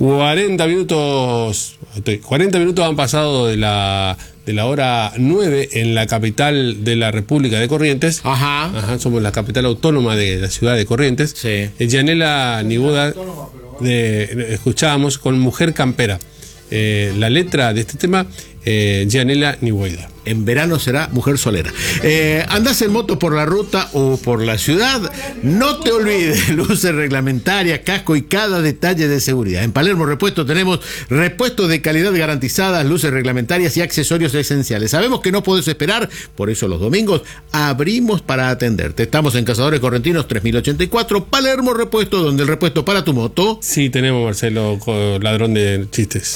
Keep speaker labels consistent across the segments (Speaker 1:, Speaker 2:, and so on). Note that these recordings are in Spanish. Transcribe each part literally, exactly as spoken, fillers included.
Speaker 1: cuarenta minutos, cuarenta minutos han pasado de la, de la hora nueve en la capital de la República de Corrientes.
Speaker 2: Ajá.
Speaker 1: Ajá, somos la capital autónoma de la ciudad de Corrientes.
Speaker 2: Sí.
Speaker 1: Yanela Niboda, de, escuchábamos con Mujer Campera. Eh, la letra de este tema, eh, Yanela Niboda.
Speaker 2: En verano será Mujer Solera. Eh, andás en moto por la ruta o por la ciudad, no te olvides, luces reglamentarias, casco y cada detalle de seguridad. En Palermo Repuesto tenemos repuestos de calidad garantizadas, luces reglamentarias y accesorios esenciales. Sabemos que no podés esperar, por eso los domingos abrimos para atenderte. Estamos en Cazadores Correntinos tres mil ochenta y cuatro, Palermo Repuesto, donde el repuesto para tu moto...
Speaker 1: Sí, tenemos, Marcelo, ladrón de chistes.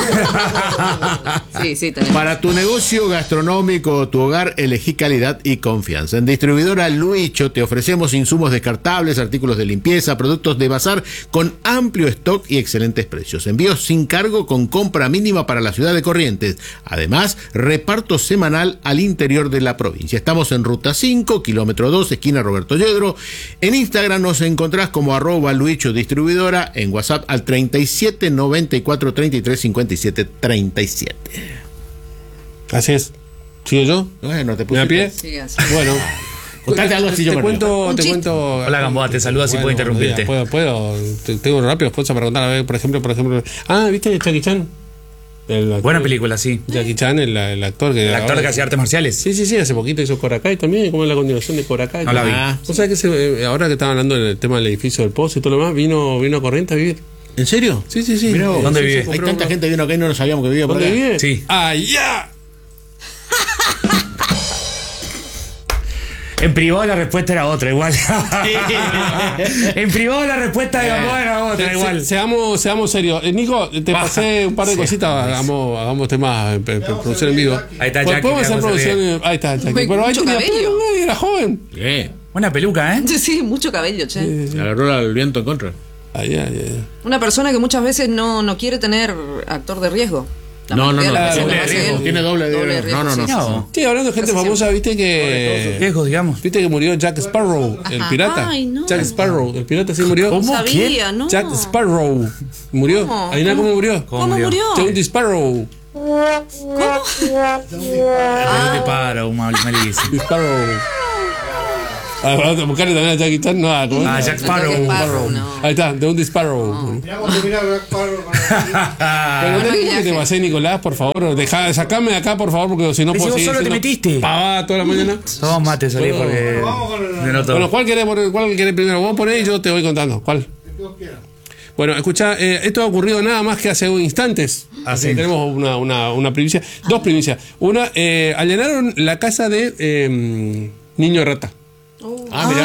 Speaker 3: Sí, sí, tenemos.
Speaker 2: Para tu negocio gastronómico, Gastronómico, tu hogar, elegí calidad y confianza. En Distribuidora Luicho te ofrecemos insumos descartables, artículos de limpieza, productos de bazar con amplio stock y excelentes precios. Envíos sin cargo con compra mínima para la ciudad de Corrientes. Además, reparto semanal al interior de la provincia. Estamos en Ruta cinco, kilómetro dos, esquina Roberto Yedro. En Instagram nos encontrás como arroba Luicho Distribuidora, en WhatsApp al treinta y siete, noventa y cuatro, treinta y tres, cincuenta y siete, treinta y siete.
Speaker 1: Así es. ¿Sigo yo?
Speaker 2: Bueno, te
Speaker 1: ¿Me
Speaker 2: puse
Speaker 1: a pie?
Speaker 3: Sí, así.
Speaker 1: Bueno.
Speaker 2: Contate algo así, yo
Speaker 1: te
Speaker 2: me
Speaker 1: cuento,
Speaker 3: Un
Speaker 1: te
Speaker 3: chiste.
Speaker 1: cuento.
Speaker 4: Hola, Gamboa, te saluda, si puedo interrumpirte.
Speaker 1: Puedo, puedo. Te- Tengo rápidas cosas para contar. A ver, por ejemplo, por ejemplo. Ah, ¿viste Jackie Chan? El actor-
Speaker 4: Buena película, sí.
Speaker 1: Jackie Chan, el, el actor que.
Speaker 4: El actor
Speaker 1: ahora-
Speaker 4: que hacía artes marciales.
Speaker 1: Sí, sí, sí, hace poquito hizo Cobra Kai también, como es la continuación de Cobra Kai.
Speaker 4: No la vi.
Speaker 1: Ah, ¿vos sabés que se- eh, ahora que estaban hablando del tema del edificio del Pozo y todo lo demás, vino, vino a Corrientes a vivir?
Speaker 2: ¿En serio?
Speaker 1: Sí, sí, sí.
Speaker 2: Mirá vos.
Speaker 4: ¿Dónde
Speaker 1: Sí,
Speaker 4: vive?
Speaker 1: se
Speaker 2: Hay
Speaker 1: compró
Speaker 2: tanta
Speaker 1: una-
Speaker 2: gente que vino acá y no sabíamos que vivía por
Speaker 1: ¿Dónde
Speaker 2: acá.
Speaker 1: vive?
Speaker 4: Sí.
Speaker 1: ¡Allá!
Speaker 4: En privado la respuesta era otra, igual. En privado la respuesta de Gamboa era otra,
Speaker 1: Se-
Speaker 4: igual.
Speaker 1: se- seamos, seamos serios. Eh, Nico, te
Speaker 4: Baja.
Speaker 1: pasé un par de
Speaker 4: Sí.
Speaker 1: cositas. Hagamos, hagamos temas, eh, pe- pe- producción en vivo.
Speaker 4: Ahí está
Speaker 1: Pues
Speaker 4: Jackie,
Speaker 1: podemos hacer
Speaker 4: que vamos a
Speaker 1: producción. Ahí está, Jackie.
Speaker 3: Uy,
Speaker 1: Pero ahí
Speaker 3: mucho
Speaker 1: tenía
Speaker 3: cabello.
Speaker 1: pelo, güey, era joven.
Speaker 2: ¿Qué?
Speaker 4: Buena peluca, ¿eh?
Speaker 3: Sí, sí, mucho cabello, che.
Speaker 2: Le agarró el viento en contra.
Speaker 1: Ay, ay, ay.
Speaker 3: Una persona que muchas veces no, no quiere tener actor de riesgo. La
Speaker 2: No, no,
Speaker 3: mayoría
Speaker 2: no.
Speaker 3: de las veces
Speaker 1: doble
Speaker 3: lo hace
Speaker 4: riesgo.
Speaker 3: él.
Speaker 2: Tiene doble de
Speaker 3: Doble
Speaker 2: riesgo. No, no,
Speaker 3: riesgo,
Speaker 2: no.
Speaker 3: sí, sí, sí.
Speaker 4: No.
Speaker 1: Sí, hablando de gente
Speaker 3: Casi
Speaker 1: famosa, viste que.
Speaker 4: Riesgo, digamos.
Speaker 1: Viste que murió Jack Sparrow, el
Speaker 3: Ajá.
Speaker 1: pirata.
Speaker 3: Ay, no.
Speaker 1: Jack Sparrow, el pirata sí murió.
Speaker 3: No sabía, ¿no?
Speaker 1: Jack Sparrow murió.
Speaker 3: No.
Speaker 1: ¿Adivina cómo murió?
Speaker 3: ¿Cómo murió?
Speaker 1: Jack Sparrow.
Speaker 3: ¿Cómo?
Speaker 4: Te paro, mal- malísimo.
Speaker 1: Sparrow. Ah, vamos a buscarle también a Jackie Chan. No, ¿cómo es?
Speaker 4: Ah, Jack Sparrow.
Speaker 3: Jack Sparrow, no.
Speaker 1: Ahí está, de un Sparrow.
Speaker 5: Mirá cuando mira Black Sparrow.
Speaker 1: Pero
Speaker 3: Buen
Speaker 1: no que
Speaker 3: maquillaje.
Speaker 1: te pasé, Nicolás, por favor. Deja, sacame de acá, por favor, porque si no
Speaker 4: Pero
Speaker 1: puedo
Speaker 4: si vos
Speaker 1: seguir
Speaker 4: solo te
Speaker 1: siendo
Speaker 4: metiste.
Speaker 1: pavada toda la mañana.
Speaker 4: Somos mate, salí
Speaker 1: Bueno,
Speaker 4: porque.
Speaker 5: vamos con el-
Speaker 4: me noto.
Speaker 1: Bueno, ¿cuál querés, poner- ¿cuál querés primero? Vos ponés y yo te voy contando. ¿Cuál? Bueno, escucha, eh, esto ha ocurrido nada más que hace instantes.
Speaker 4: Ah,
Speaker 1: Así
Speaker 4: sí.
Speaker 1: tenemos una, una, una primicia, dos primicias. Una, eh, allanaron la casa de eh, Niño Rata.
Speaker 2: Ah, mirá.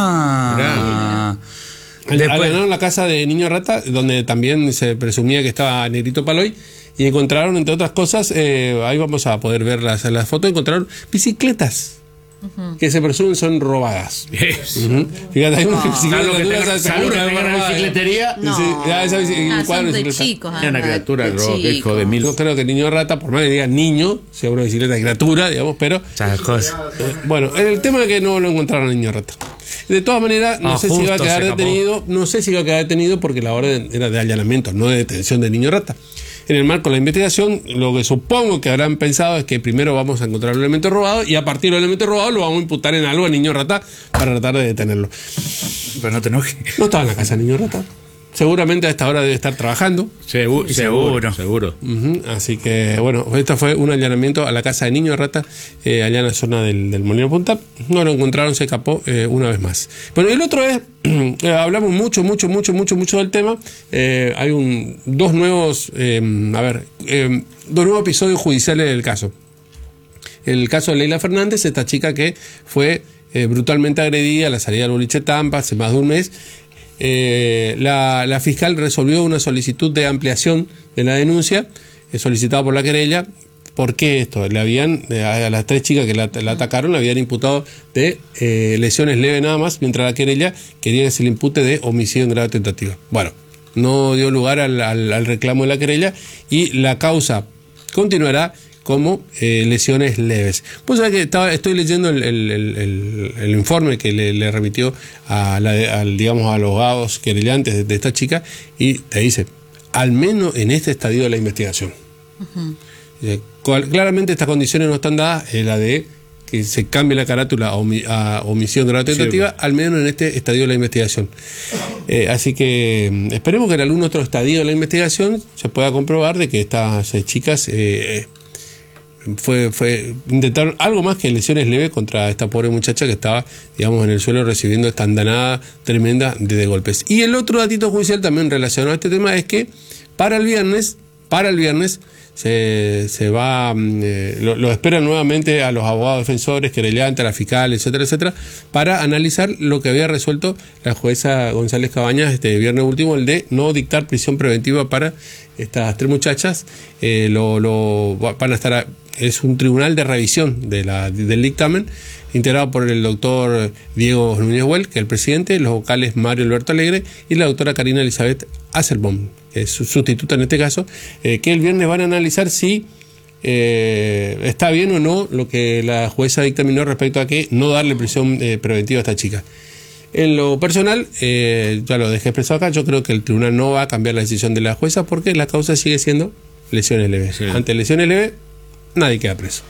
Speaker 4: Ah. Después,
Speaker 1: Allanaron la casa de Niño Rata, donde también se presumía que estaba Negrito Paloy, y encontraron, entre otras cosas, eh, ahí vamos a poder ver las, las fotos, encontraron bicicletas. Que se presumen son robadas. Ujú. Fíjate, hay una bicicleta
Speaker 2: Claro que
Speaker 1: dura,
Speaker 2: tenga-
Speaker 1: esa
Speaker 2: seguro
Speaker 1: segura
Speaker 2: que
Speaker 1: de
Speaker 2: tenga una
Speaker 1: robada.
Speaker 2: bicicletería.
Speaker 3: No.
Speaker 1: Sí, ya esa bici-
Speaker 6: Ah,
Speaker 1: cuadro
Speaker 6: son
Speaker 1: de
Speaker 6: de
Speaker 1: bicicleta.
Speaker 6: chicos.
Speaker 2: Era una
Speaker 6: ah,
Speaker 2: criatura,
Speaker 6: de
Speaker 2: ro-
Speaker 6: chicos.
Speaker 2: hijo de mil.
Speaker 1: Yo creo que Niño Rata, por más que diga niño, sea una bicicleta de criatura, digamos, pero
Speaker 4: esas cosas.
Speaker 1: eh, bueno, el tema es que no lo encontraron a Niño Rata. De todas maneras, no
Speaker 4: Ah,
Speaker 1: sé si va a
Speaker 4: justo
Speaker 1: quedar
Speaker 4: se escapó.
Speaker 1: detenido, no sé si va a quedar detenido porque la orden era de allanamiento, no de detención de Niño Rata. En el marco de la investigación, lo que supongo que habrán pensado es que primero vamos a encontrar el elemento robado y a partir del elemento robado lo vamos a imputar en algo a Niño Rata para tratar de detenerlo.
Speaker 4: Pero no te enojes.
Speaker 1: No estaba en la casa de Niño Rata. Seguramente a esta hora debe estar trabajando.
Speaker 2: Seguro,
Speaker 4: Seguro.
Speaker 2: seguro. Seguro.
Speaker 1: Ujú, así que, bueno, esto fue un allanamiento a la casa de Niño Rata, eh, allá en la zona del, del Molino Punta. No lo encontraron, se escapó eh, una vez más. Bueno, el otro es, eh, hablamos mucho, mucho, mucho, mucho, mucho del tema. Eh, hay un, dos nuevos, eh, a ver, eh, dos nuevos episodios judiciales del caso. El caso de Leila Fernández, esta chica que fue eh, brutalmente agredida a la salida del boliche Tampa hace más de un mes. Eh, la, la fiscal resolvió una solicitud de ampliación de la denuncia eh, solicitada por la querella. ¿Por qué esto? Le habían, eh, a las tres chicas que la, la atacaron, le habían imputado de eh, lesiones leves nada más, mientras la querella quería que se le impute de homicidio en grado de tentativa. Bueno, no dio lugar al, al, al reclamo de la querella y la causa continuará como eh, lesiones leves. Pues sabés que estaba, estoy leyendo el, el, el, el, el informe que le, le remitió a la, al, digamos, a los abogados querellantes de, de esta chica y te dice, al menos en este estadio de la investigación. Uh-huh. eh, cual, claramente estas condiciones no están dadas, es la de que se cambie la carátula a, omi a omisión de la tentativa, sí, al menos en este estadio de la investigación. Eh, así que esperemos que en algún otro estadio de la investigación se pueda comprobar de que estas eh, chicas eh, fue, fue intentaron algo más que lesiones leves contra esta pobre muchacha que estaba, digamos, en el suelo recibiendo esta andanada tremenda de, de golpes. Y el otro datito judicial también relacionado a este tema es que para el viernes, para el viernes, Se, se va, eh, lo, lo esperan nuevamente a los abogados defensores, querellantes, a la fiscal, etcétera, etcétera, para analizar lo que había resuelto la jueza González Cabañas este viernes último, el de no dictar prisión preventiva para estas tres muchachas. Eh, lo, lo van a estar a, es un tribunal de revisión de la, del dictamen, integrado por el doctor Diego Núñez Huel, que es el presidente, los vocales Mario Alberto Alegre y la doctora Karina Elizabeth Asselbaum, que es su sustituta en este caso, eh, que el viernes van a analizar si eh, está bien o no lo que la jueza dictaminó respecto a que no darle prisión eh, preventiva a esta chica. En lo personal, eh, ya lo dejé expresado acá, yo creo que el tribunal no va a cambiar la decisión de la jueza porque la causa sigue siendo lesiones leves. Sí. Ante lesiones leves, nadie queda preso.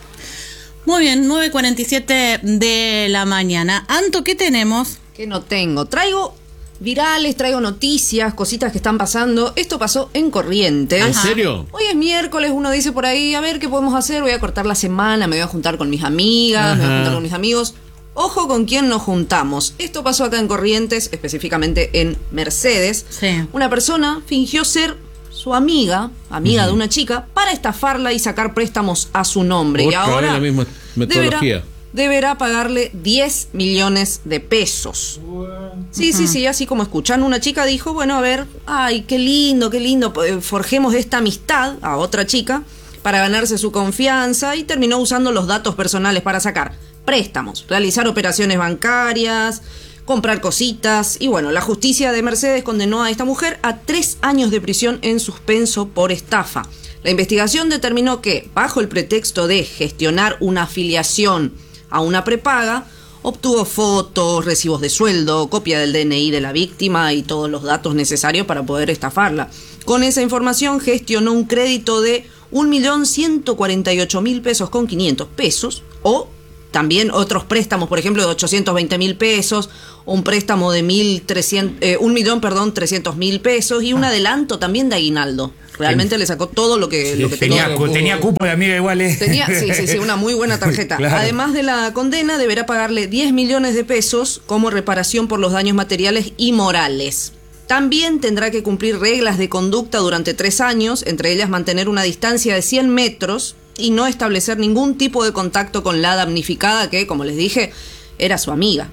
Speaker 5: Muy bien, nueve cuarenta y siete de la mañana. Anto, ¿qué tenemos?
Speaker 3: Que no tengo. Traigo virales, traigo noticias, cositas que están pasando. Esto pasó en Corrientes.
Speaker 2: ¿En serio?
Speaker 3: Hoy es miércoles, uno dice por ahí, a ver qué podemos hacer, voy a cortar la semana, me voy a juntar con mis amigas, Ajá. me voy a juntar con mis amigos. Ojo con quién nos juntamos. Esto pasó acá en Corrientes, específicamente en Mercedes.
Speaker 5: Sí.
Speaker 3: Una persona fingió ser su amiga, amiga uh-huh. de una chica, para estafarla y sacar préstamos a su nombre.
Speaker 2: Otra
Speaker 3: y ahora
Speaker 2: la misma metodología.
Speaker 3: Deberá, deberá pagarle diez millones de pesos. Sí, uh-huh. sí, sí, así como escuchan, una chica dijo, bueno, a ver, ay, qué lindo, qué lindo, forjemos esta amistad a otra chica para ganarse su confianza, y terminó usando los datos personales para sacar préstamos, realizar operaciones bancarias, comprar cositas. Y bueno, la justicia de Mercedes condenó a esta mujer a tres años de prisión en suspenso por estafa. La investigación determinó que, bajo el pretexto de gestionar una afiliación a una prepaga, obtuvo fotos, recibos de sueldo, copia del D N I de la víctima y todos los datos necesarios para poder estafarla. Con esa información gestionó un crédito de un millón ciento cuarenta y ocho mil pesos con quinientos pesos, o también otros préstamos, por ejemplo, de ochocientos veinte mil pesos, un préstamo de mil trescientos, eh, un millón, perdón, trescientos mil pesos, y un adelanto también de aguinaldo. Realmente le sacó todo lo que,
Speaker 4: sí,
Speaker 3: lo que
Speaker 4: tenía.
Speaker 3: tenía.
Speaker 4: Cu tenía cupo de amiga igual, ¿eh?
Speaker 3: Tenía, sí, sí, sí, una muy buena tarjeta. Claro. Además de la condena, deberá pagarle diez millones de pesos como reparación por los daños materiales y morales. También tendrá que cumplir reglas de conducta durante tres años, entre ellas mantener una distancia de cien metros y no establecer ningún tipo de contacto con la damnificada, que, como les dije, era su amiga.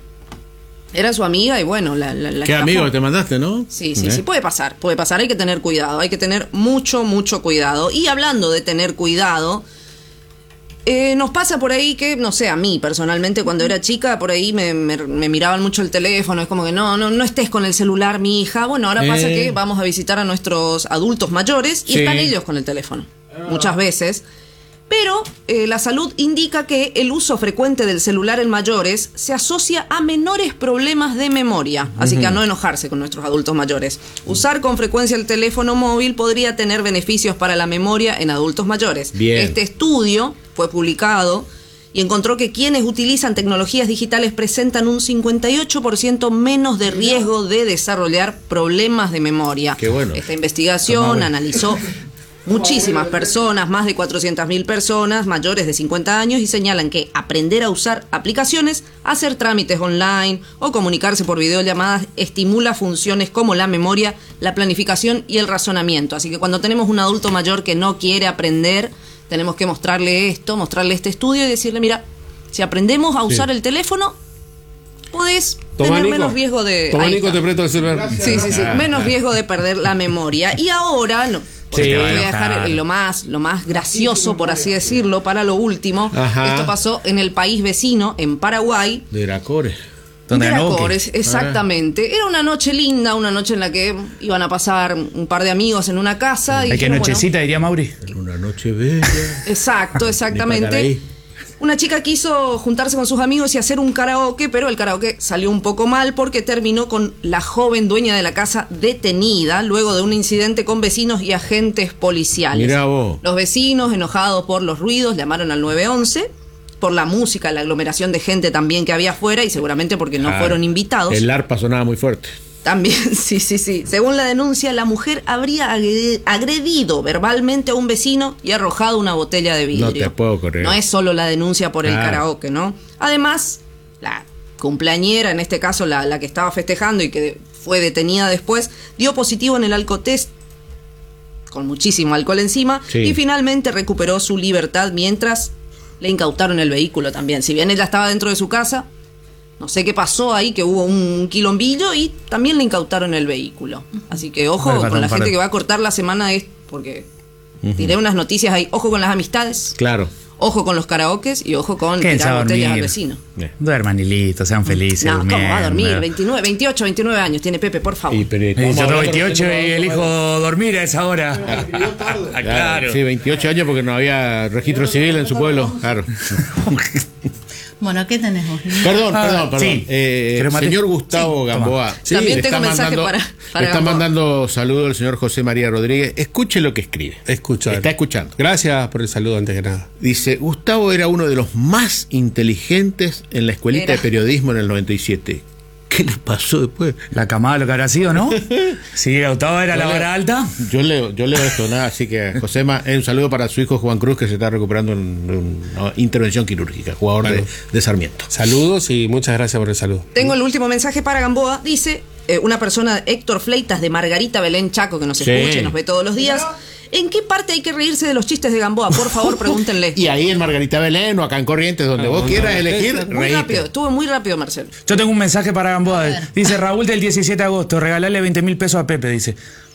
Speaker 3: Era su amiga y bueno, la, la, la
Speaker 2: ¿Qué
Speaker 3: estafó.
Speaker 2: amigo te mandaste, no?
Speaker 3: Sí, sí,
Speaker 2: ¿Eh?
Speaker 3: sí, puede pasar, puede pasar, hay que tener cuidado, hay que tener mucho, mucho cuidado. Y hablando de tener cuidado, eh, nos pasa por ahí que, no sé, a mí personalmente cuando era chica, por ahí me, me, me miraban mucho el teléfono, es como que no, no, no estés con el celular, mi hija. Bueno, ahora eh. pasa que vamos a visitar a nuestros adultos mayores y sí. están ellos con el teléfono, muchas veces. Pero eh, la salud indica que el uso frecuente del celular en mayores se asocia a menores problemas de memoria. Así uh-huh. que a no enojarse con nuestros adultos mayores. Usar con frecuencia el teléfono móvil podría tener beneficios para la memoria en adultos mayores.
Speaker 2: Bien.
Speaker 3: Este estudio fue publicado y encontró que quienes utilizan tecnologías digitales presentan un cincuenta y ocho por ciento menos de riesgo de desarrollar problemas de memoria.
Speaker 2: Qué bueno.
Speaker 3: Esta investigación analizó muchísimas personas, más de cuatrocientas mil personas mayores de cincuenta años, y señalan que aprender a usar aplicaciones, hacer trámites online o comunicarse por videollamadas estimula funciones como la memoria, la planificación y el razonamiento. Así que cuando tenemos un adulto mayor que no quiere aprender, tenemos que mostrarle esto, mostrarle este estudio y decirle, mira, si aprendemos a usar sí. el teléfono, podés Toma, tener Nico. menos riesgo de...
Speaker 1: Toma, Nico, te presto el celular.
Speaker 3: Sí, sí, sí, menos riesgo de perder la memoria. Y ahora... no. Porque sí, voy a dejar claro. lo más lo más gracioso, por así decirlo, para lo último. Ajá. Esto pasó en el país vecino, en Paraguay.
Speaker 2: De Iracores.
Speaker 3: De Iracores, exactamente. Era una noche linda, una noche en la que iban a pasar un par de amigos en una casa.
Speaker 4: Hay que nochecita, bueno, diría Mauri.
Speaker 2: Una noche bella.
Speaker 3: Exacto, exactamente. Una chica quiso juntarse con sus amigos y hacer un karaoke, pero el karaoke salió un poco mal porque terminó con la joven dueña de la casa detenida luego de un incidente con vecinos y agentes policiales.
Speaker 2: Mirá vos.
Speaker 3: Los vecinos, enojados por los ruidos, llamaron al nueve once, por la música, la aglomeración de gente también que había afuera y seguramente porque no
Speaker 2: Ah,
Speaker 3: fueron invitados.
Speaker 2: El arpa sonaba muy fuerte.
Speaker 3: También, sí, sí, sí. Según la denuncia, la mujer habría agre- agredido verbalmente a un vecino y arrojado una botella de vidrio.
Speaker 2: No te puedo creer.
Speaker 3: No es solo la denuncia por el
Speaker 2: Claro.
Speaker 3: karaoke, ¿no? Además, la cumpleañera, en este caso la, la que estaba festejando y que fue detenida después, dio positivo en el alcotest con muchísimo alcohol encima
Speaker 2: Sí.
Speaker 3: y finalmente recuperó su libertad mientras le incautaron el vehículo también. Si bien ella estaba dentro de su casa, no sé qué pasó ahí, que hubo un quilombillo y también le incautaron el vehículo. Así que ojo
Speaker 4: Bueno,
Speaker 3: con la
Speaker 4: para-
Speaker 3: gente que va a cortar la semana, es porque tiré unas noticias ahí. Ojo con las amistades,
Speaker 2: Claro.
Speaker 3: ojo con los karaokes y ojo con
Speaker 4: Quédense
Speaker 3: tirar
Speaker 4: a
Speaker 3: botellas al
Speaker 4: dormir.
Speaker 3: vecino.
Speaker 2: Eh.
Speaker 4: Duerman y listo, sean felices.
Speaker 3: No, ¿cómo va a dormir?
Speaker 4: durmiendo.
Speaker 3: veintinueve, veintiocho, veintinueve años tiene Pepe, por favor.
Speaker 2: Y, pero,
Speaker 4: Y
Speaker 2: estamos
Speaker 4: yo tengo
Speaker 2: hablando de los
Speaker 4: veintiocho y
Speaker 2: temas-
Speaker 4: elijo dormir a esa hora. Ah,
Speaker 2: Claro. Sí, veintiocho años porque no había registro civil en su pueblo. Claro.
Speaker 5: Bueno, ¿qué tenés vos?
Speaker 2: Perdón,
Speaker 4: Ah,
Speaker 2: perdón, perdón.
Speaker 4: sí.
Speaker 2: Eh,
Speaker 4: ¿Querés mate?
Speaker 2: señor Gustavo
Speaker 4: Sí,
Speaker 2: Gamboa.
Speaker 3: Sí, también
Speaker 2: le
Speaker 3: tengo
Speaker 2: está
Speaker 3: mensaje
Speaker 2: mandando-
Speaker 3: para- para
Speaker 2: le está
Speaker 3: Gamboa.
Speaker 2: mandando saludos al señor José María Rodríguez. Escuche lo que escribe.
Speaker 1: Escuchar.
Speaker 2: Está escuchando.
Speaker 1: Gracias por el saludo antes que nada.
Speaker 2: Dice, Gustavo era uno de los más inteligentes en la escuelita
Speaker 3: Era.
Speaker 2: de periodismo en el noventa y siete. ¿Qué le pasó después?
Speaker 4: La camada lo que habrá sido, ¿no? Sí, Gustavo era la
Speaker 2: Yo
Speaker 4: vara
Speaker 2: leo-
Speaker 4: alta.
Speaker 2: Yo leo, yo leo esto, nada, así que Josema, eh, un saludo para su hijo Juan Cruz, que se está recuperando en en una intervención quirúrgica, jugador de,
Speaker 1: Claro.
Speaker 2: de Sarmiento.
Speaker 1: Saludos y muchas gracias por el saludo.
Speaker 3: Tengo el último mensaje para Gamboa. Dice eh, una persona, Héctor Fleitas, de Margarita Belén Chaco, que nos
Speaker 2: Sí.
Speaker 3: escucha y nos ve todos los días. ¿En qué parte hay que reírse de los chistes de Gamboa? Por favor, pregúntenle.
Speaker 2: Y ahí en Margarita Belén o acá en Corrientes, donde vos quieras elegir,
Speaker 3: Muy
Speaker 2: reíte.
Speaker 3: rápido, estuvo muy rápido, Marcelo.
Speaker 4: Yo tengo un mensaje para Gamboa. Dice Raúl del diecisiete de agosto, regalarle veinte mil pesos a Pepe, dice.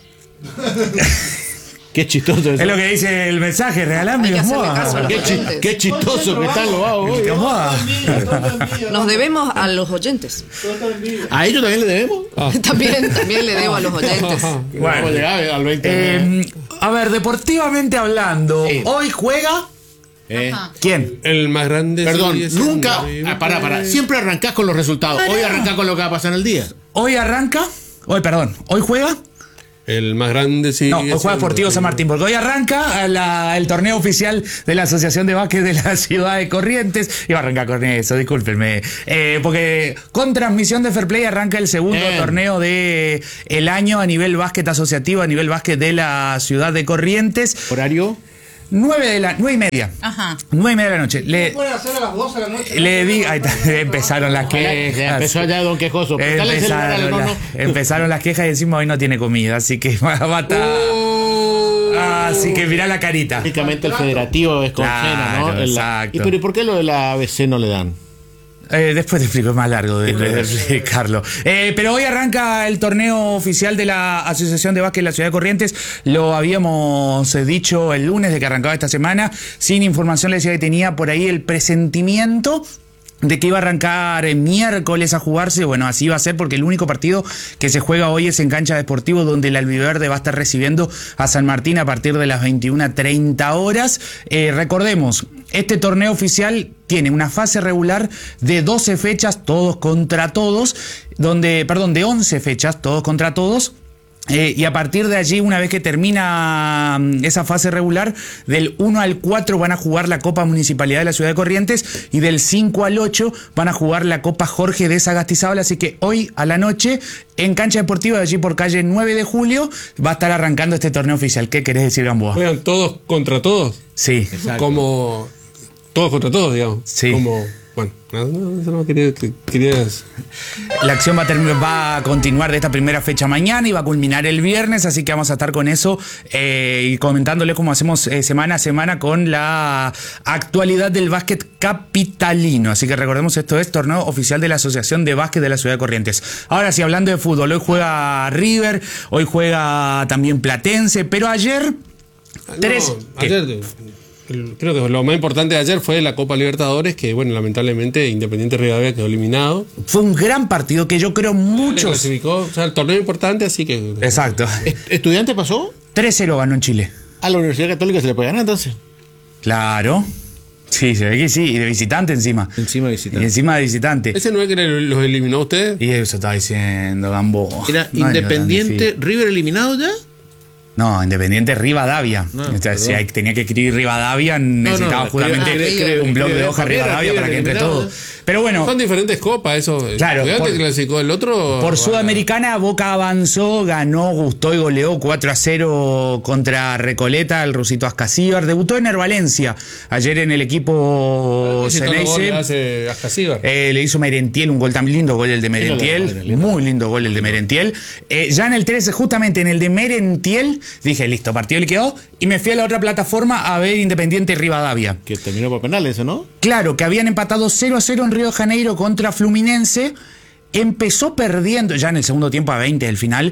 Speaker 2: Qué chistoso eso.
Speaker 4: Es lo que dice el mensaje, regalame
Speaker 3: Hay que hacerle
Speaker 4: Gamboa.
Speaker 3: caso a los
Speaker 2: Qué, chi-
Speaker 3: oyentes.
Speaker 2: qué chistoso que están los vagos hoy.
Speaker 4: Gamboa.
Speaker 3: Nos debemos a los oyentes.
Speaker 2: ¿A ellos también le debemos?
Speaker 3: También, también le debo a los oyentes.
Speaker 2: Bueno, vamos a llegar al veinte.
Speaker 4: Eh, a ver, deportivamente hablando,
Speaker 2: Sí.
Speaker 4: hoy juega.
Speaker 2: Eh,
Speaker 4: ¿Quién?
Speaker 1: El más grande.
Speaker 2: Perdón,
Speaker 1: sigue
Speaker 2: nunca.
Speaker 1: siendo-
Speaker 2: Ah, pará, pará. Siempre arrancás con los resultados. Hoy arrancás con lo que va a pasar en el día.
Speaker 4: Hoy arranca. Hoy, perdón, hoy juega.
Speaker 1: El más grande sigue.
Speaker 4: No, hoy juega
Speaker 1: siendo-
Speaker 4: Sportivo San Martín, porque hoy arranca la- el torneo oficial de la Asociación de Básquet de la Ciudad de Corrientes. Iba a arrancar con eso, discúlpenme. Eh, porque con transmisión de Fair Play arranca el segundo
Speaker 2: Bien.
Speaker 4: torneo de el año a nivel básquet asociativo, a nivel básquet de la Ciudad de Corrientes.
Speaker 2: Horario.
Speaker 4: Nueve de la, nueve y media.
Speaker 5: Ajá.
Speaker 4: Nueve y media de la noche. Le,
Speaker 6: Pueden hacer a las doce de la noche.
Speaker 4: le di, ahí está, empezaron las quejas.
Speaker 2: Ya empezó ya Don Quejoso. Dale el celular al
Speaker 4: Empezaron,
Speaker 2: nono.
Speaker 4: la- empezaron las quejas y encima hoy no tiene comida, así que va, va a estar- Así que mirá la carita.
Speaker 2: Típicamente el federativo es con
Speaker 4: Claro,
Speaker 2: cena, ¿no? El-
Speaker 4: exacto.
Speaker 2: ¿Y pero ¿y por qué lo de la A B C no le dan?
Speaker 4: Eh, después te explico, es más largo de, de explicarlo. Eh, pero hoy arranca el torneo oficial de la Asociación de Básquet de la Ciudad de Corrientes. Lo habíamos eh, dicho el lunes de que arrancaba esta semana. Sin información le decía que tenía por ahí el presentimiento de que iba a arrancar el miércoles a jugarse. Bueno, así va a ser porque el único partido que se juega hoy es en cancha de Sportivo, donde el Albiverde va a estar recibiendo a San Martín a partir de las veintiuna treinta horas. Eh, recordemos, este torneo oficial tiene una fase regular de doce fechas, todos contra todos, donde, perdón, de once fechas, todos contra todos. Eh, y a partir de allí, una vez que termina mm, esa fase regular, del uno al cuatro van a jugar la Copa Municipalidad de la Ciudad de Corrientes y del cinco al ocho van a jugar la Copa Jorge de Sagastizábal. Así que hoy a la noche, en cancha deportiva de allí por calle nueve de julio, va a estar arrancando este torneo oficial. ¿Qué querés decir, Gamboa?
Speaker 1: Juegan todos contra todos.
Speaker 4: Sí.
Speaker 1: Como. Todos contra todos, digamos.
Speaker 4: Sí.
Speaker 1: Como. Bueno, no, no, eso no quería. Querías.
Speaker 4: La acción va a, termi- va a continuar de esta primera fecha mañana y va a culminar el viernes, así que vamos a estar con eso eh, y comentándole como hacemos eh, semana a semana con la actualidad del básquet capitalino. Así que recordemos, esto es torneo oficial de la Asociación de Básquet de la Ciudad de Corrientes. Ahora sí, hablando de fútbol, hoy juega River, hoy juega también Platense, pero ayer... Tres-
Speaker 1: No,
Speaker 4: ¿qué?
Speaker 1: ayer. el- Creo que lo más importante de ayer fue la Copa Libertadores, que bueno, lamentablemente Independiente Rivadavia quedó eliminado.
Speaker 4: Fue un gran partido que yo creo
Speaker 1: Le
Speaker 4: muchos...
Speaker 1: clasificó, o sea, el torneo importante, así que.
Speaker 4: Exacto.
Speaker 2: ¿Est- ¿Estudiante pasó?
Speaker 4: tres cero ganó en Chile.
Speaker 2: A la Universidad Católica se le puede ganar entonces.
Speaker 4: Claro. Sí, se ve que sí, y de visitante encima.
Speaker 2: Encima de
Speaker 4: Y
Speaker 2: visitante.
Speaker 4: encima de visitante.
Speaker 1: ¿Ese no es que los eliminó usted?
Speaker 4: Y eso está diciendo Gambo.
Speaker 2: Era
Speaker 4: No es tan
Speaker 2: Independiente,
Speaker 4: difícil.
Speaker 2: River eliminado ya.
Speaker 4: No, Independiente Rivadavia.
Speaker 2: No,
Speaker 4: o sea,
Speaker 2: perdón.
Speaker 4: si hay- tenía que escribir Rivadavia, necesitaba
Speaker 2: no,
Speaker 4: justamente
Speaker 2: creo- creo-
Speaker 4: un blog
Speaker 2: creo-
Speaker 4: de hoja
Speaker 2: creo-
Speaker 4: Rivadavia
Speaker 2: River
Speaker 4: para que entre
Speaker 2: eliminado.
Speaker 4: todo. Pero bueno,
Speaker 1: Son diferentes copas, eso.
Speaker 4: Claro,
Speaker 1: Estudiante
Speaker 4: por-
Speaker 1: clasificó el otro.
Speaker 4: por Sudamericana, Boca avanzó, ganó, gustó y goleó cuatro a cero contra Recoleta, el rusito Ascasíbar. Debutó en Valencia ayer en el equipo
Speaker 1: Si todos los goles
Speaker 4: Ceneice.
Speaker 1: hace Ascasíbar.
Speaker 4: Eh, le hizo Merentiel un gol tan lindo, gol el de Merentiel,
Speaker 2: Lindo, lindo.
Speaker 4: muy lindo gol el de Merentiel. Eh, ya en el trece, justamente en el de Merentiel, dije, listo, partido le quedó, y me fui a la otra plataforma a ver Independiente Rivadavia.
Speaker 2: Que terminó por penales, ¿eso no?
Speaker 4: Claro, que habían empatado cero a cero en Río de Janeiro contra Fluminense. Empezó perdiendo, ya en el segundo tiempo a veinte del final,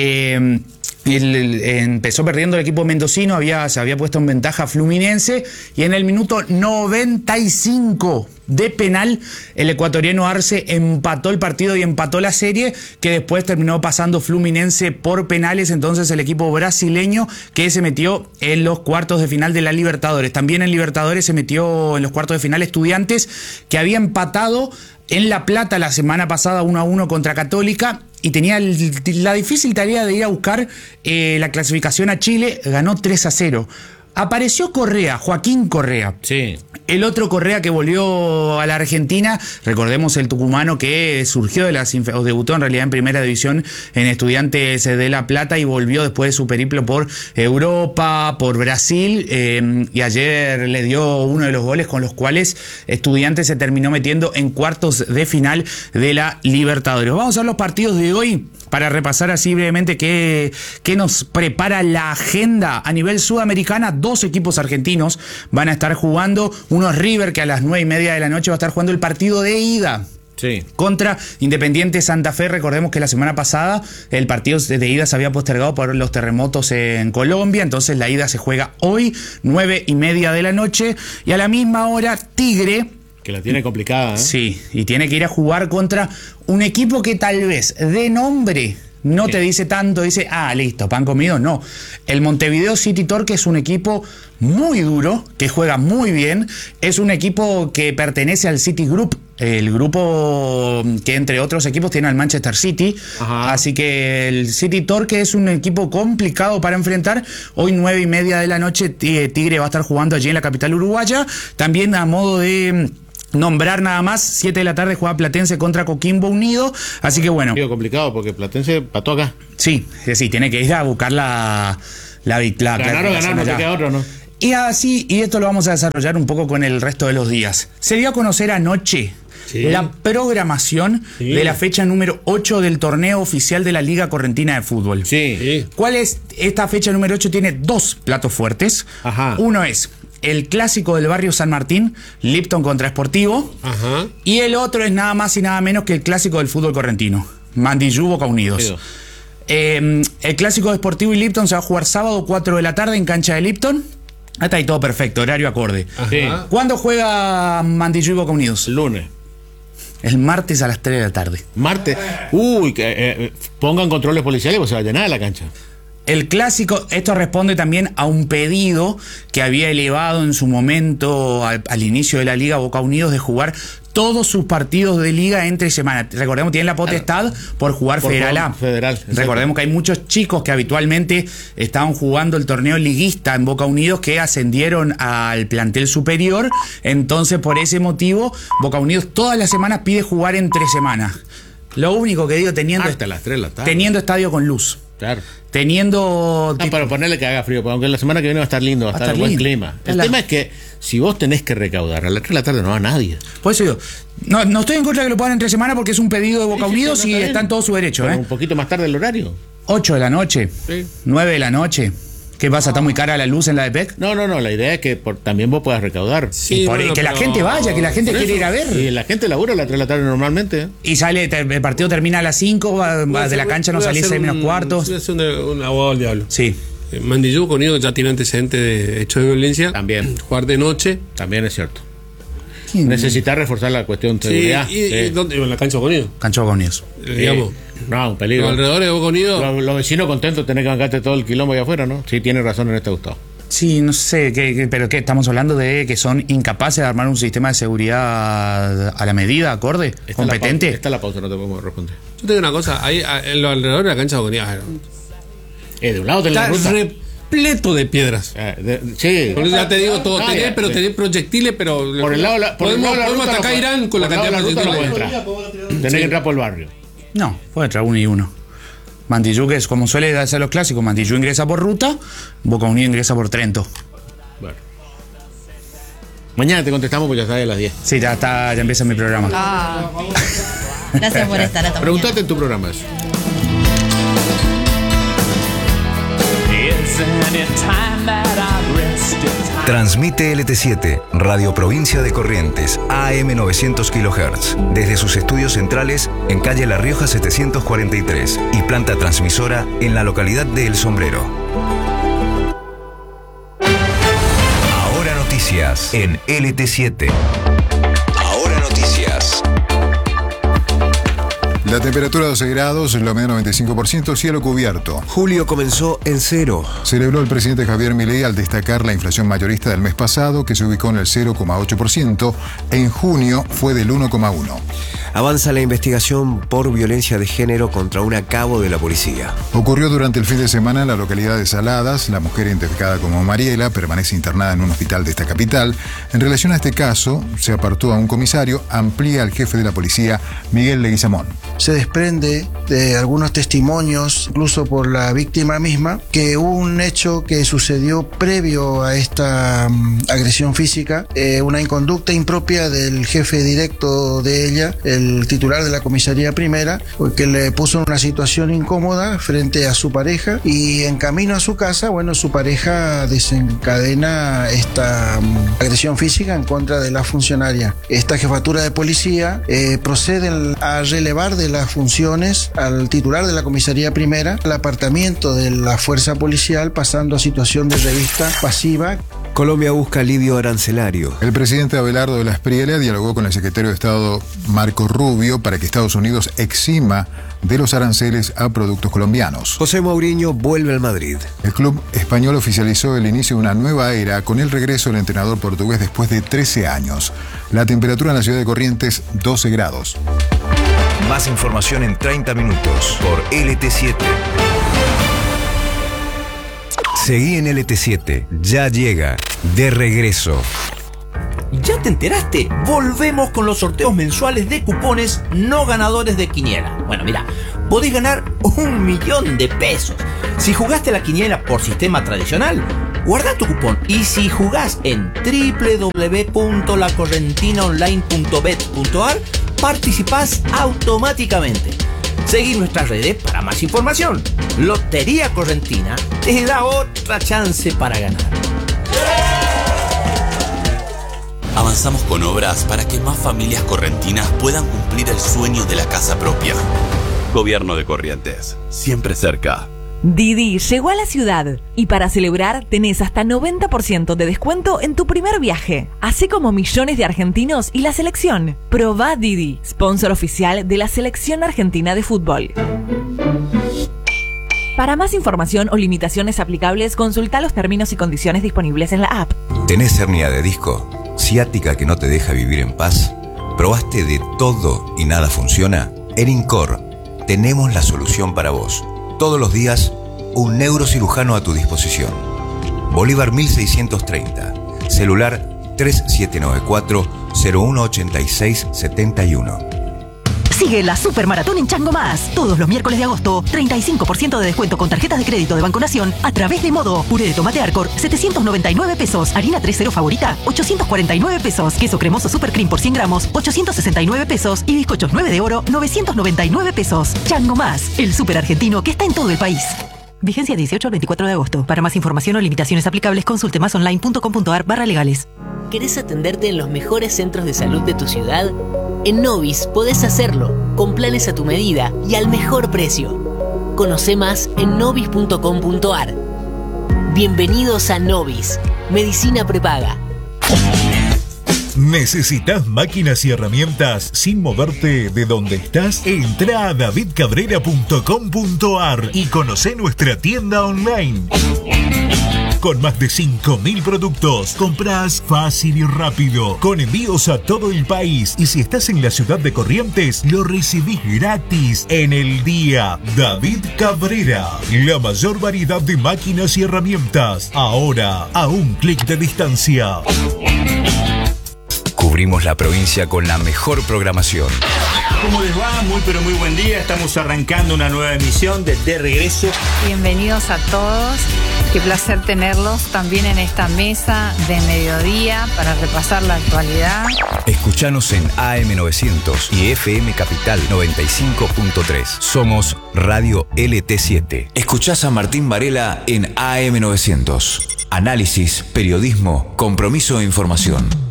Speaker 4: eh, el- el- empezó perdiendo el equipo mendocino, había, se había puesto en ventaja Fluminense, y en el minuto noventa y cinco de penal, el ecuatoriano Arce empató el partido y empató la serie, que después terminó pasando Fluminense por penales. Entonces el equipo brasileño que se metió en los cuartos de final de la Libertadores. También en Libertadores se metió en los cuartos de final Estudiantes, que había empatado en La Plata la semana pasada uno a uno contra Católica y tenía el- la difícil tarea de ir a buscar eh, la clasificación a Chile. Ganó tres a cero. Apareció Correa, Joaquín Correa.
Speaker 2: Sí.
Speaker 4: El otro Correa que volvió a la Argentina, recordemos el tucumano que surgió de las inf- o debutó en realidad en primera división en Estudiantes de La Plata y volvió después de su periplo por Europa, por Brasil, eh, y ayer le dio uno de los goles con los cuales Estudiantes se terminó metiendo en cuartos de final de la Libertadores. Vamos a ver los partidos de hoy para repasar así brevemente qué, qué nos prepara la agenda a nivel sudamericana. Dos equipos argentinos van a estar jugando. Uno es River, que a las nueve y media de la noche va a estar jugando el partido de ida
Speaker 2: Sí.
Speaker 4: contra Independiente Santa Fe. Recordemos que la semana pasada el partido de ida se había postergado por los terremotos en Colombia, entonces la ida se juega hoy, nueve y media de la noche, y a la misma hora Tigre.
Speaker 2: Que la tiene complicada, ¿eh?
Speaker 4: Sí, y tiene que ir a jugar contra un equipo que tal vez de nombre no te dice tanto, dice, ah, listo, pan comido. No, el Montevideo City Torque es un equipo muy duro, que juega muy bien, es un equipo que pertenece al City Group, el grupo que entre otros equipos tiene al Manchester City.
Speaker 2: Ajá.
Speaker 4: Así que el City Torque es un equipo complicado para enfrentar. Hoy nueve y media de la noche Tigre va a estar jugando allí en la capital uruguaya. También a modo de nombrar nada más, siete de la tarde juega Platense contra Coquimbo Unido. Así que bueno,
Speaker 2: Digo complicado porque Platense pató acá.
Speaker 4: sí, sí, tiene que ir a buscar la la, la, la
Speaker 2: Ganar o ganar, no te
Speaker 4: allá.
Speaker 2: queda otro, ¿no?
Speaker 4: Y así, y esto lo vamos a desarrollar un poco con el resto de los días. Se dio a conocer anoche
Speaker 1: Sí.
Speaker 4: la programación
Speaker 1: Sí.
Speaker 4: de la fecha número ocho del torneo oficial de la Liga Correntina de Fútbol.
Speaker 2: Sí.
Speaker 1: Sí.
Speaker 4: ¿Cuál es? Esta fecha número ocho tiene dos platos fuertes.
Speaker 2: Ajá.
Speaker 4: Uno es el clásico del barrio San Martín, Lipton contra Sportivo.
Speaker 1: Ajá.
Speaker 4: Y el otro es nada más y nada menos que el clásico del fútbol correntino, Mandillú Boca Unidos.
Speaker 2: Sí.
Speaker 4: Eh, el clásico de Sportivo y Lipton se va a jugar sábado cuatro de la tarde en cancha de Lipton. Hasta ahí todo perfecto, horario acorde.
Speaker 1: Ajá.
Speaker 2: Sí.
Speaker 4: ¿Cuándo juega Mandillú y Boca Unidos?
Speaker 2: Lunes.
Speaker 4: El martes a las tres de la tarde.
Speaker 2: Martes. Uy, que, eh, pongan controles policiales porque se va a llenar la cancha.
Speaker 4: El clásico, esto responde también a un pedido que había elevado en su momento al, al inicio de la Liga Boca Unidos de jugar todos sus partidos de liga entre semana. Recordemos, tienen la potestad por jugar
Speaker 2: Por
Speaker 4: Federal A.
Speaker 2: favor, Federal, exacto.
Speaker 4: Recordemos que hay muchos chicos que habitualmente estaban jugando el torneo liguista en Boca Unidos que ascendieron al plantel superior. Entonces, por ese motivo, Boca Unidos todas las semanas pide jugar entre semanas. Lo único que digo, teniendo,
Speaker 2: Hasta las tres de la tarde.
Speaker 4: teniendo estadio con luz.
Speaker 2: Claro.
Speaker 4: Teniendo...
Speaker 2: Ah, para ponerle que haga frío, porque aunque la semana que viene va a estar lindo, va a
Speaker 4: Va a
Speaker 2: estar
Speaker 4: estar
Speaker 2: buen
Speaker 4: lindo.
Speaker 2: clima. El
Speaker 4: La-
Speaker 2: tema es que si vos tenés que recaudar a las tres de la tarde no va nadie.
Speaker 4: Por eso digo, no, no estoy en contra de que lo pongan entre semana porque es un pedido de Boca
Speaker 2: Sí, sí,
Speaker 4: Unidos
Speaker 2: sí,
Speaker 4: y
Speaker 2: no, está
Speaker 4: está en
Speaker 2: bien.
Speaker 4: todo su derecho,
Speaker 2: Pero
Speaker 4: ¿eh?
Speaker 2: un poquito más tarde el horario.
Speaker 4: ocho de la noche,
Speaker 2: Sí.
Speaker 4: nueve de la noche. ¿Qué pasa? ¿Está muy cara la luz en la de P E C?
Speaker 2: No, no, no, la idea es que por- también vos puedas recaudar.
Speaker 1: Sí,
Speaker 4: Y por-
Speaker 1: bueno,
Speaker 4: que la
Speaker 1: pero-
Speaker 4: gente vaya, que la gente
Speaker 2: Por
Speaker 4: quiere
Speaker 2: eso.
Speaker 4: ir a ver.
Speaker 2: Y la gente labura a las tres de la tarde normalmente. ¿eh?
Speaker 4: Y sale, te- el partido termina a las cinco, va- va de la cancha no
Speaker 1: Voy a
Speaker 4: salís
Speaker 1: hacer
Speaker 4: seis menos
Speaker 1: un-
Speaker 4: cuartos.
Speaker 1: Voy a hacer un, un abogado del diablo.
Speaker 4: Sí.
Speaker 1: Eh, Mandillú conmigo ya tiene antecedentes de hechos de violencia.
Speaker 2: También.
Speaker 1: Jugar de noche.
Speaker 2: También es cierto. Necesitas reforzar la cuestión de
Speaker 1: Sí,
Speaker 2: seguridad.
Speaker 1: y, y
Speaker 2: Sí.
Speaker 1: ¿dónde? En la cancha de Boca Unidos.
Speaker 4: Cancho Boca Unidos.
Speaker 1: Eh, digamos.
Speaker 2: No, un peligro.
Speaker 1: Los alrededores de Boca Unidos.
Speaker 2: Los, los vecinos contentos de tener que bancarte todo el quilombo ahí afuera, ¿no? Sí, tiene razón en este Gustavo.
Speaker 4: Sí, no sé, ¿qué, qué, pero ¿qué? ¿Estamos hablando de que son incapaces de armar un sistema de seguridad a la medida, acorde,
Speaker 2: Está
Speaker 4: competente?
Speaker 2: La está la pausa, no te podemos responder.
Speaker 1: Yo te digo una cosa, ahí a- en los alrededores de la cancha de Bonilla,
Speaker 2: Eh, de un lado tenés la
Speaker 1: está
Speaker 2: ruta.
Speaker 1: repleto de piedras.
Speaker 2: Eh, de- sí.
Speaker 1: Por eso ya te digo, todo
Speaker 2: Ah,
Speaker 1: tenés,
Speaker 2: ya,
Speaker 1: pero
Speaker 2: sí.
Speaker 1: tenés proyectiles, pero
Speaker 2: Por el lado de la, por el
Speaker 1: podemos,
Speaker 2: lado de la
Speaker 1: podemos
Speaker 2: ruta
Speaker 1: atacar
Speaker 2: no
Speaker 1: a Irán
Speaker 2: puede-
Speaker 1: con la
Speaker 2: por el
Speaker 1: cantidad de
Speaker 2: lado de la ruta no
Speaker 1: proyectiles.
Speaker 2: puede entrar. Tenés que entrar por el barrio.
Speaker 4: No, puede entrar uno y uno. Mandillú, que es como suele hacer los clásicos, Mandillú ingresa por ruta, Boca Unido ingresa por Trento.
Speaker 2: Bueno. Mañana te contestamos porque ya sabes a las diez.
Speaker 4: Sí, ya está, ya empieza mi programa.
Speaker 3: Ah,
Speaker 5: Gracias por estar hasta mañana.
Speaker 2: Preguntate en tu programa eso.
Speaker 6: Transmite L T siete, Radio Provincia de Corrientes, A M novecientos kilohertz, desde sus estudios centrales en calle La Rioja setecientos cuarenta y tres y planta transmisora en la localidad de El Sombrero. Ahora noticias en L T siete. Ahora noticias.
Speaker 7: La temperatura doce grados, la humedad noventa y cinco por ciento, cielo cubierto.
Speaker 8: Julio comenzó en cero.
Speaker 7: Celebró el presidente Javier Milei al destacar la inflación mayorista del mes pasado, que se ubicó en el cero coma ocho por ciento. En junio fue del uno coma uno por ciento.
Speaker 8: Avanza la investigación por violencia de género contra un cabo de la policía.
Speaker 7: Ocurrió durante el fin de semana en la localidad de Saladas. La mujer identificada como Mariela permanece internada en un hospital de esta capital. En relación a este caso, se apartó a un comisario, amplía al jefe de la policía, Miguel Leguizamón.
Speaker 9: Se desprende de algunos testimonios, incluso por la víctima misma, que hubo un hecho que sucedió previo a esta um, agresión física, eh, una inconducta impropia del jefe directo de ella, el titular de la comisaría primera, que le puso en una situación incómoda frente a su pareja, y en camino a su casa, bueno, su pareja desencadena esta um, agresión física en contra de la funcionaria. Esta jefatura de policía eh, procede a relevar de las funciones al titular de la comisaría primera, el apartamiento de la fuerza policial, pasando a situación de revista pasiva.
Speaker 8: Colombia busca alivio arancelario.
Speaker 7: El presidente Abelardo de la Espriella dialogó con el secretario de Estado Marco Rubio para que Estados Unidos exima de los aranceles a productos colombianos.
Speaker 8: José Mourinho vuelve al Madrid.
Speaker 7: El club español oficializó el inicio de una nueva era con el regreso del entrenador portugués después de trece años. La temperatura en la ciudad de Corrientes, doce grados.
Speaker 6: Más información en treinta minutos por L T siete. Seguí en L T siete, ya llega, de regreso.
Speaker 10: ¿Ya te enteraste? Volvemos con los sorteos mensuales de cupones no ganadores de quiniela. Bueno, mira, podés ganar un millón de pesos. Si jugaste a la quiniela por sistema tradicional, guarda tu cupón. Y si jugás en doble u doble u doble u punto la correntina online punto bet punto a r, participás automáticamente. Seguí nuestras redes para más información. Lotería Correntina te da otra chance para ganar.
Speaker 11: Avanzamos con obras para que más familias correntinas puedan cumplir el sueño de la casa propia. Gobierno de Corrientes, siempre cerca.
Speaker 12: Didi llegó a la ciudad y para celebrar tenés hasta noventa por ciento de descuento en tu primer viaje, así como millones de argentinos y la selección. Probá Didi, sponsor oficial de la Selección Argentina de Fútbol. Para más información o limitaciones aplicables, consulta los términos y condiciones disponibles en la app.
Speaker 6: ¿Tenés hernia de disco? ¿Ciática que no te deja vivir en paz? ¿Probaste de todo y nada funciona? En Incor tenemos la solución para vos. Todos los días, un neurocirujano a tu disposición. Bolívar mil seiscientos treinta. Celular tres siete nueve cuatro cero uno ocho seis siete uno.
Speaker 13: Sigue la Supermaratón en Chango Más. Todos los miércoles de agosto, treinta y cinco por ciento de descuento con tarjetas de crédito de Banco Nación a través de Modo. Puré de tomate Arcor, setecientos noventa y nueve pesos. Harina tres cero favorita, ochocientos cuarenta y nueve pesos. Queso cremoso Super Cream por cien gramos, ochocientos sesenta y nueve pesos. Y bizcochos nueve de oro, novecientos noventa y nueve pesos. Chango Más, el super argentino que está en todo el país. Vigencia dieciocho al veinticuatro de agosto. Para más información o limitaciones aplicables, consulte más online punto com punto a r barra legales.
Speaker 14: ¿Querés atenderte en los mejores centros de salud de tu ciudad? En Novis podés hacerlo, con planes a tu medida y al mejor precio. Conoce más en novis punto com punto a r. Bienvenidos a Novis, medicina prepaga.
Speaker 15: ¿Necesitas máquinas y herramientas sin moverte de donde estás? Entra a david cabrera punto com punto a r y conoce nuestra tienda online. Con más de cinco mil productos, compras fácil y rápido, con envíos a todo el país. Y si estás en la ciudad de Corrientes, lo recibís gratis en el día. David Cabrera, la mayor variedad de máquinas y herramientas, ahora a un clic de distancia.
Speaker 6: Cubrimos la provincia con la mejor programación.
Speaker 16: ¿Cómo les va? Muy pero muy buen día. Estamos arrancando una nueva emisión de De Regreso.
Speaker 17: Bienvenidos a todos. Qué placer tenerlos también en esta mesa de mediodía para repasar la actualidad.
Speaker 6: Escuchanos en A M novecientos y F M Capital noventa y cinco punto tres. Somos Radio L T siete. Escuchás a Martín Varela en A M novecientos. Análisis, periodismo, compromiso e información.